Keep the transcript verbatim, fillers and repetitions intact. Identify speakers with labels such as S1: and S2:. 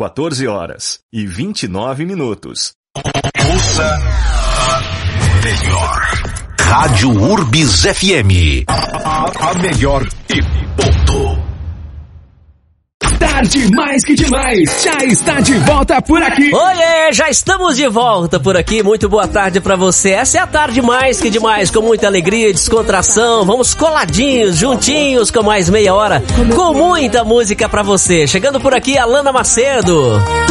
S1: quatorze horas e vinte e nove minutos.
S2: Ouça a melhor. Rádio Urbis F M. A, a, a melhor e ponto.
S3: Tarde mais que demais, já está de volta por aqui.
S4: Oiê, já estamos de volta por aqui, muito boa tarde pra você. Essa é a Tarde Mais que Demais, com muita alegria e descontração. Vamos coladinhos, juntinhos, com mais meia hora, com muita música pra você. Chegando por aqui, Alana Macedo.